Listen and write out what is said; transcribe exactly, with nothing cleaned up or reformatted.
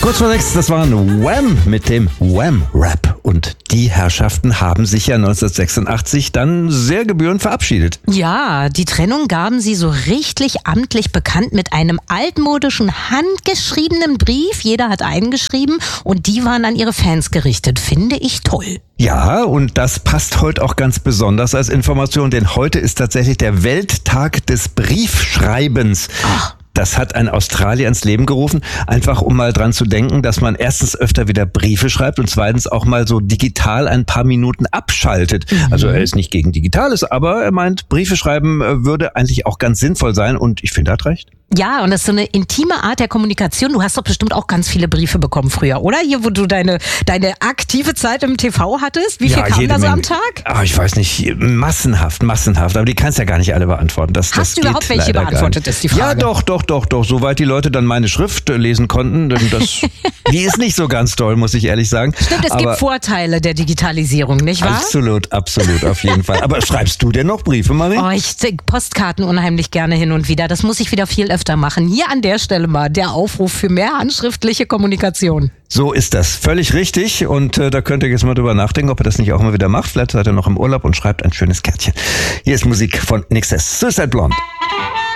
Kurz vor sechs, das waren Wham mit dem Wham-Rap. Und die Herrschaften haben sich ja neunzehnhundertsechsundachtzig dann sehr gebührend verabschiedet. Ja, die Trennung gaben sie so richtig amtlich bekannt mit einem altmodischen, handgeschriebenen Brief. Jeder hat einen geschrieben und die waren an ihre Fans gerichtet. Finde ich toll. Ja, und das passt heute auch ganz besonders als Information, denn heute ist tatsächlich der Welttag des Briefschreibens. Ach. Das hat ein Australier ins Leben gerufen, einfach um mal dran zu denken, dass man erstens öfter wieder Briefe schreibt und zweitens auch mal so digital ein paar Minuten abschaltet. Mhm. Also er ist nicht gegen Digitales, aber er meint, Briefe schreiben würde eigentlich auch ganz sinnvoll sein und ich finde, er hat recht. Ja, und das ist so eine intime Art der Kommunikation. Du hast doch bestimmt auch ganz viele Briefe bekommen früher, oder? Hier, wo du deine deine aktive Zeit im T V hattest. Wie viel ja, kam da so Menge. am Tag? Ach, ich weiß nicht, massenhaft, massenhaft. Aber die kannst ja gar nicht alle beantworten. Das, hast das du überhaupt welche beantwortet, ist die Frage. Ja, doch, doch, doch, doch. Soweit die Leute dann meine Schrift lesen konnten. Denn das, die ist nicht so ganz toll, muss ich ehrlich sagen. Stimmt, es aber gibt Vorteile der Digitalisierung, nicht wahr? Absolut, absolut, auf jeden Fall. Aber schreibst du denn noch Briefe, Marie? Oh, ich Postkarten unheimlich gerne hin und wieder. Das muss ich wieder viel öfter machen. Hier an der Stelle mal der Aufruf für mehr handschriftliche Kommunikation. So ist das. Völlig richtig. Und äh, da könnt ihr jetzt mal drüber nachdenken, ob ihr das nicht auch mal wieder macht. Vielleicht seid ihr noch im Urlaub und schreibt ein schönes Kärtchen. Hier ist Musik von N X S. Suicide Blonde.